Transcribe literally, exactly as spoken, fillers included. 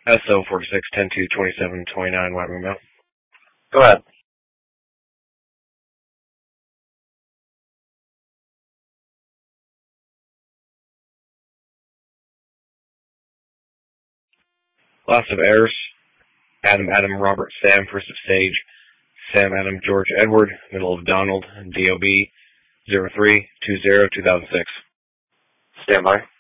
S O forty-six ten two twenty-seven twenty-nine White Room Mail. Go ahead. Lots of errors. Adam, Adam, Robert, Sam, first of stage. Sam, Adam, George, Edward, middle of Donald, D O B zero three two zero two thousand six. Stand by.